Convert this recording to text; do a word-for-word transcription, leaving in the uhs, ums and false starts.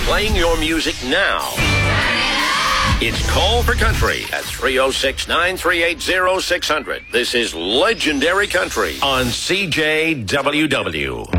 playing your music now. It's Call for Country at three oh six, nine three eight, oh six hundred. This is Legendary Country on C J W W.